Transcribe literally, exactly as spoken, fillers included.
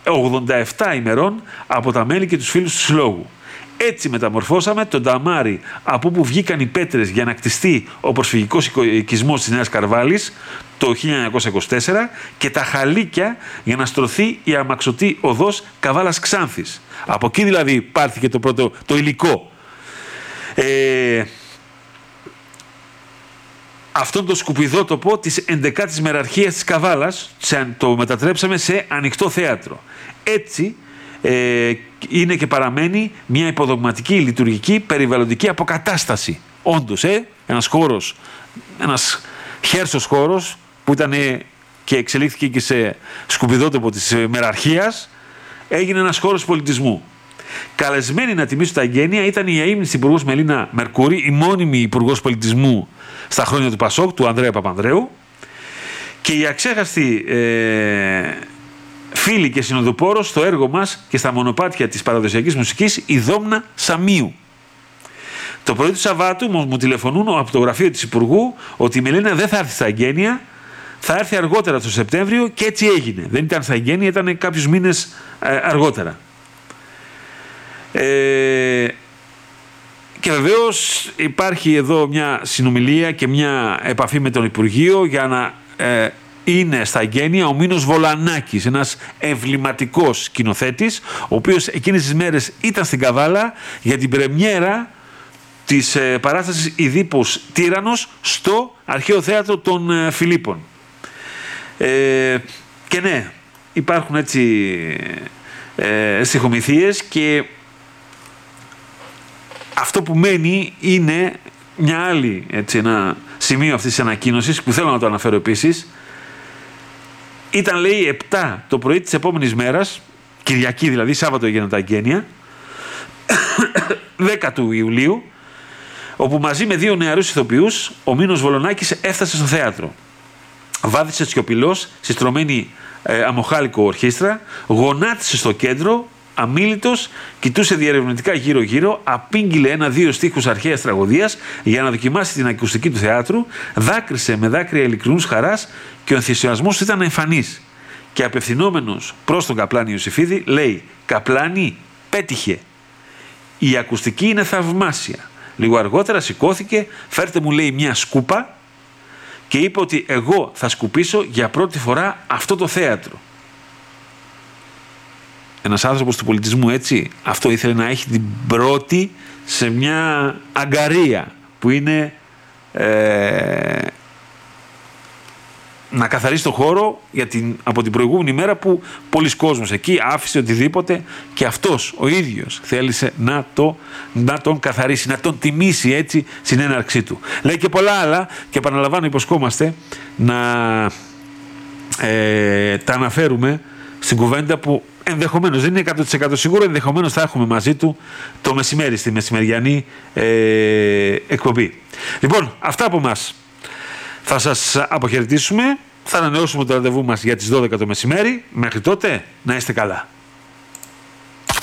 ογδόντα επτά ημερών από τα μέλη και τους φίλους του συλλόγου. Έτσι μεταμορφώσαμε τον Ταμάρι, από όπου βγήκαν οι πέτρες για να κτιστεί ο προσφυγικός οικισμός της Νέας Καρβάλης το χίλια εννιακόσια είκοσι τέσσερα και τα χαλίκια για να στρωθεί η αμαξωτή οδός Καβάλας Ξάνθης. Από εκεί δηλαδή πάρθηκε το πρώτο το υλικό. Ε, αυτόν το σκουπιδότοπο της ενδεκάτης μεραρχίας της Καβάλας το μετατρέψαμε σε ανοιχτό θέατρο. Έτσι ε, είναι και παραμένει μια υποδογματική, λειτουργική, περιβαλλοντική αποκατάσταση. Όντως, ε, ένας χώρος, ένας χέρσος χώρος που ήταν ε, και εξελίχθηκε και σε σκουπιδότοπο της ε, μεραρχίας, έγινε ένας χώρος πολιτισμού. Καλεσμένη να τιμήσουν τα εγγένεια ήταν η αείμνηστη υπουργός Μελίνα Μερκούρη, η μόνιμη υπουργός πολιτισμού στα χρόνια του Πασόκ, του Ανδρέα Παπανδρέου, και η αξέχαστη ε, φίλη και συνοδοιπόρος στο έργο μας και στα μονοπάτια της παραδοσιακής μουσικής, η Δόμνα Σαμίου. Το πρωί του Σαββάτου μου τηλεφωνούν από το γραφείο της Υπουργού ότι η Μελίνα δεν θα έρθει στα εγγένεια, θα έρθει αργότερα το Σεπτέμβριο, και έτσι έγινε. Δεν ήταν στα εγγένεια, ήταν κάποιους μήνες ε, αργότερα. Ε, και βεβαίως υπάρχει εδώ μια συνομιλία και μια επαφή με τον Υπουργείο για να ε, είναι στα εγγένεια ο Μίνος Βολανάκης, ένας εμβληματικός σκηνοθέτης, ο οποίος εκείνες τις μέρες ήταν στην Καβάλα για την πρεμιέρα της ε, παράστασης «Ιδίππος Τύραννος» στο Αρχαίο Θέατρο των ε, Φιλίππων. Ε, και ναι, υπάρχουν έτσι ε, στιχομυθίες, και αυτό που μένει είναι μια άλλη, έτσι, ένα σημείο αυτής της ανακοίνωσης που θέλω να το αναφέρω επίσης. Ήταν, λέει, επτά το πρωί της επόμενης μέρας, Κυριακή δηλαδή, Σάββατο έγιναν τα εγγένεια, δέκα του Ιουλίου, όπου μαζί με δύο νεαρούς ηθοποιούς ο Μίνος Βολονάκης έφτασε στο θέατρο. Βάδισε σιωπηλός, συστρωμένη ε, αμοχάλικο ορχήστρα, γονάτισε στο κέντρο, αμίλητος, κοιτούσε διερευνητικά γύρω-γύρω, απήγγειλε ένα-δύο στίχους αρχαίας τραγωδίας για να δοκιμάσει την ακουστική του θεάτρου, δάκρυσε με δάκρυα ειλικρινούς χαράς και ο ενθουσιασμός του ήταν εμφανής. Και απευθυνόμενος προς τον καπλάνη Ιωσήφιδη, λέει: «Καπλάνη, πέτυχε. Η ακουστική είναι θαυμάσια». Λίγο αργότερα σηκώθηκε, «Φέρτε μου», λέει, «μια σκούπα», και είπε ότι εγώ θα σκουπίσω για πρώτη φορά αυτό το θέατρο. Ένας άνθρωπος του πολιτισμού, έτσι, αυτό ήθελε να έχει την πρώτη σε μια αγκαρία που είναι ε, να καθαρίσει το χώρο για την, από την προηγούμενη μέρα που πολλοί κόσμος εκεί άφησε οτιδήποτε, και αυτός ο ίδιος θέλησε να, το, να τον καθαρίσει, να τον τιμήσει έτσι στην έναρξή του. Λέει και πολλά άλλα, και επαναλαμβάνω, υποσχόμαστε να ε, τα αναφέρουμε στην κουβέντα που ενδεχομένως, δεν είναι εκατό τοις εκατό σίγουρο, ενδεχομένως θα έχουμε μαζί του το μεσημέρι, στη μεσημεριανή ε, εκπομπή. Λοιπόν, αυτά από μας. Θα σας αποχαιρετήσουμε, θα ανανεώσουμε το ραντεβού μας για τις δώδεκα το μεσημέρι. Μέχρι τότε, να είστε καλά.